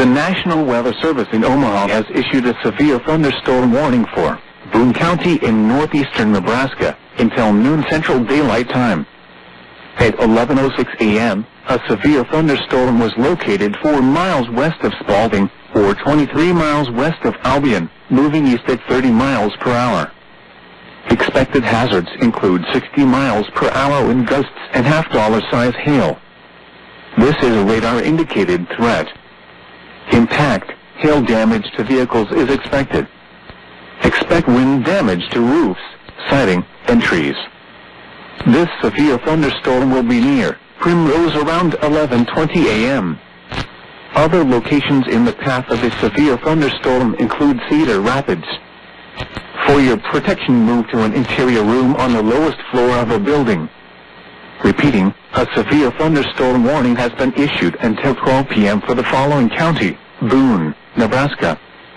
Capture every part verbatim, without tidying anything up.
The National Weather Service in Omaha has issued a severe thunderstorm warning for Boone County in northeastern Nebraska until noon Central Daylight Time. At eleven oh six a m, a severe thunderstorm was located four miles west of Spalding, or twenty-three miles west of Albion, moving east at thirty miles per hour. Expected hazards include sixty miles per hour wind gusts and half-dollar size hail. This is a radar-indicated threat. Impact, hail damage to vehicles is expected. Expect wind damage to roofs, siding, and trees. This severe thunderstorm will be near Primrose around eleven twenty a m Other locations in the path of this severe thunderstorm include Cedar Rapids. For your protection, move to an interior room on the lowest floor of a building. Repeating, a severe thunderstorm warning has been issued until twelve p m for the following county: Boone, Nebraska.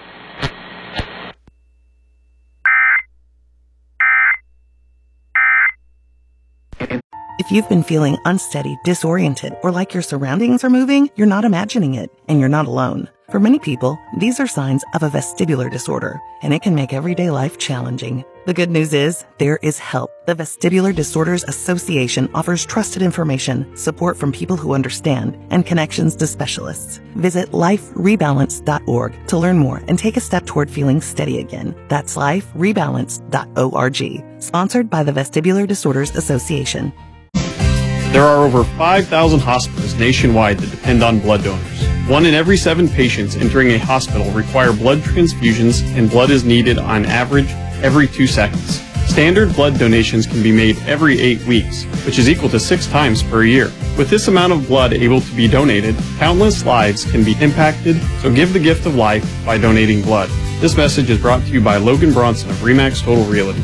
If you've been feeling unsteady, disoriented, or like your surroundings are moving, you're not imagining it, and you're not alone. For many people, these are signs of a vestibular disorder, and it can make everyday life challenging. The good news is, there is help. The Vestibular Disorders Association offers trusted information, support from people who understand, and connections to specialists. Visit life rebalance dot org to learn more and take a step toward feeling steady again. That's life rebalance dot org. Sponsored by the Vestibular Disorders Association. There are over five thousand hospitals nationwide that depend on blood donors. One in every seven patients entering a hospital require blood transfusions, and blood is needed on average every two seconds. Standard blood donations can be made every eight weeks, which is equal to six times per year. With this amount of blood able to be donated, countless lives can be impacted, so give the gift of life by donating blood. This message is brought to you by Logan Bronson of Remax Total Realty.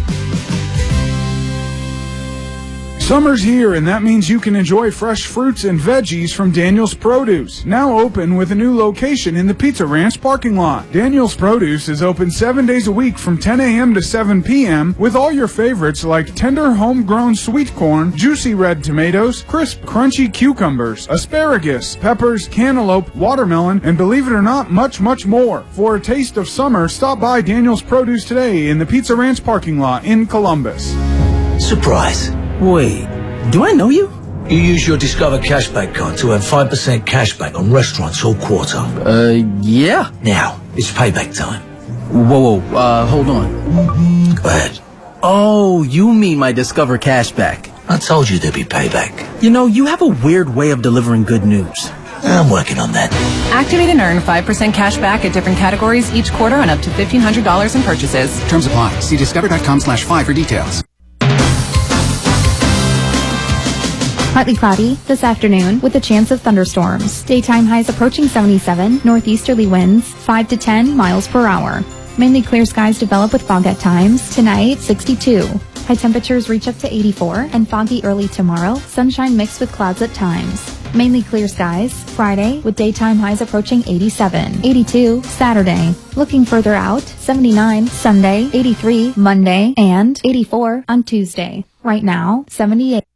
Summer's here, and that means you can enjoy fresh fruits and veggies from Daniel's Produce. Now open with a new location in the Pizza Ranch parking lot. Daniel's Produce is open seven days a week from ten a m to seven p m with all your favorites like tender homegrown sweet corn, juicy red tomatoes, crisp crunchy cucumbers, asparagus, peppers, cantaloupe, watermelon, and believe it or not, much, much more. For a taste of summer, stop by Daniel's Produce today in the Pizza Ranch parking lot in Columbus. Surprise. Wait, do I know you? You use your Discover Cashback card to earn five percent cashback on restaurants all quarter. Uh, yeah. Now, it's payback time. Whoa, whoa, uh, hold on. Go ahead. Oh, you mean my Discover Cashback. I told you there'd be payback. You know, you have a weird way of delivering good news. I'm working on that. Activate and earn five percent cash back at different categories each quarter on up to fifteen hundred dollars in purchases. Terms apply. See discover.com slash five for details. Partly cloudy this afternoon with a chance of thunderstorms. Daytime highs approaching seventy-seven, northeasterly winds five to ten miles per hour. Mainly clear skies develop with fog at times. Tonight, sixty-two. High temperatures reach up to eighty-four and foggy early tomorrow. Sunshine mixed with clouds at times. Mainly clear skies. Friday with daytime highs approaching eighty-seven. eighty-two Saturday. Looking further out, seventy-nine Sunday, eighty-three Monday, and eighty-four on Tuesday. Right now, seventy-eight.